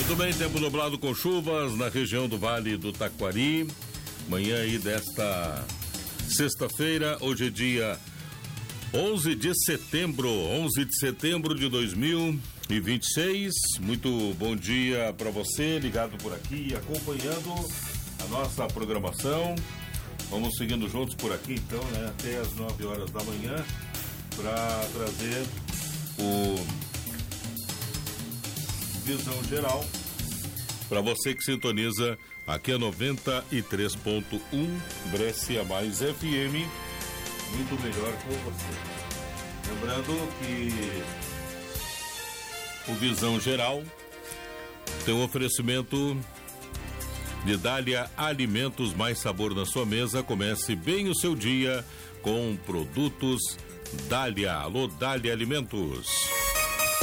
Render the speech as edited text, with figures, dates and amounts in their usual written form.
Muito bem, tempo nublado com chuvas na região do Vale do Taquari. Manhã aí desta sexta-feira, hoje é dia 11 de setembro de 2026. Muito bom dia para você, ligado por aqui, acompanhando a nossa programação. Vamos seguindo juntos por aqui, então, né, até as 9 horas da manhã, para trazer o Visão Geral para você que sintoniza aqui a 93.1 Brescia Mais FM, muito melhor com você. Lembrando que o Visão Geral tem um oferecimento de Dália Alimentos, mais sabor na sua mesa. Comece bem o seu dia com produtos Dália. Alô, Dália Alimentos.